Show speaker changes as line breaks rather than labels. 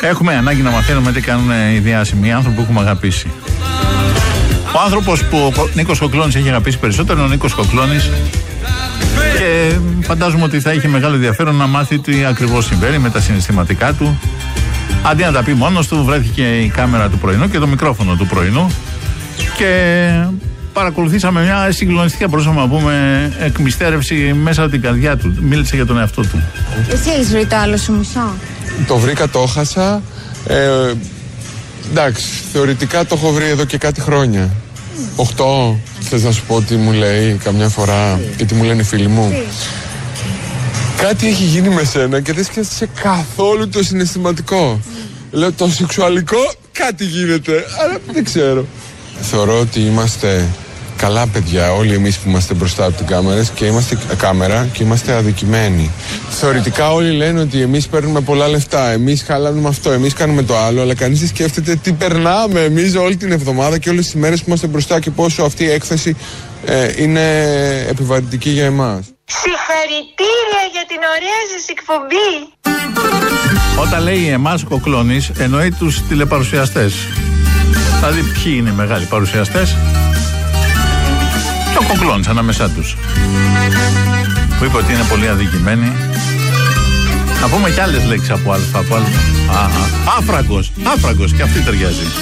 Έχουμε ανάγκη να μαθαίνουμε τι κάνουν οι διάσημοι άνθρωποι που έχουμε αγαπήσει. Ο άνθρωπος που ο Νίκος Κοκλώνης έχει αγαπήσει περισσότερο είναι ο Νίκος Κοκλώνης. Και φαντάζομαι ότι θα είχε μεγάλο ενδιαφέρον να μάθει τι ακριβώς συμβαίνει με τα συναισθηματικά του. Αντί να τα πει μόνος του, βρέθηκε η κάμερα του πρωινού και το μικρόφωνο του πρωινού. Και παρακολουθήσαμε μια συγκλονιστική, μπορούσαμε να πούμε, εκμυστέρευση μέσα από την καρδιά του. Μίλησε για τον εαυτό του.
Εσύ έχεις βρει το άλλο σου μισό?
Το βρήκα, το έχασα. Εντάξει, θεωρητικά το έχω βρει εδώ και κάτι χρόνια. 8. Θες να σου πω τι μου λέει καμιά φορά και τι μου λένε οι φίλοι μου? Κάτι έχει γίνει με σένα και δεν σκέφτεσαι καθόλου το συναισθηματικό. Λέω το σεξουαλικό κάτι γίνεται, αλλά δεν ξέρω. Θεωρώ ότι είμαστε καλά παιδιά όλοι εμείς που είμαστε μπροστά από την κάμερα και είμαστε αδικημένοι. Θεωρητικά όλοι λένε ότι εμείς παίρνουμε πολλά λεφτά, εμείς χαλάνουμε αυτό, εμείς κάνουμε το άλλο, αλλά κανείς δεν σκέφτεται τι περνάμε εμείς όλη την εβδομάδα και όλες τις μέρες που είμαστε μπροστά και πόσο αυτή η έκθεση είναι επιβαρυντική για εμάς.
Συγχαρητήρια για την ωραία σας εκπομπή.
Όταν λέει εμάς ο Κοκλώνης, εννοεί τους τηλεπαρουσιαστές. Δηλαδή ποιοι είναι οι μεγάλοι παρουσιαστές? Και ο Κοκλώνης ανάμεσά τους, που είπε ότι είναι πολύ αδικημένοι. Να πούμε κι άλλες λέξεις από αλφα. Άφραγκος, και αυτή ταιριάζει.